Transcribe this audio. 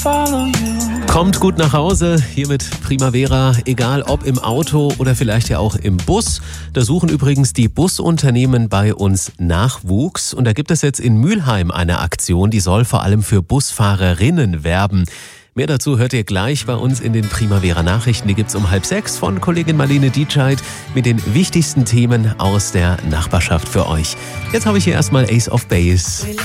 Kommt gut nach Hause, hier mit Primavera, egal ob im Auto oder vielleicht ja auch im Bus. Da suchen übrigens die Busunternehmen bei uns Nachwuchs. Und da gibt es jetzt in Mülheim eine Aktion, die soll vor allem für Busfahrerinnen werben. Mehr dazu hört ihr gleich bei uns in den Primavera-Nachrichten. Die gibt's um 5:30 von Kollegin Marlene Dietscheid mit den wichtigsten Themen aus der Nachbarschaft für euch. Jetzt habe ich hier erstmal Ace of Base.